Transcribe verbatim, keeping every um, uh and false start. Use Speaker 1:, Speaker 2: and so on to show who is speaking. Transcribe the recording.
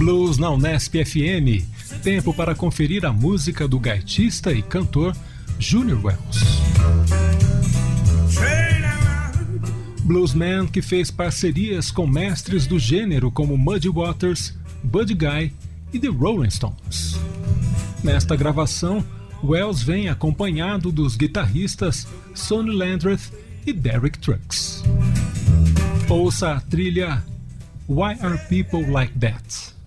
Speaker 1: Blues na Unesp F M. Tempo para conferir a música do gaitista e cantor Junior Wells. Bluesman que fez parcerias com mestres do gênero como Muddy Waters, Buddy Guy e The Rolling Stones. Nesta gravação, Wells vem acompanhado dos guitarristas Sonny Landreth e Derek Trucks. Ouça a trilha Why Are People Like That?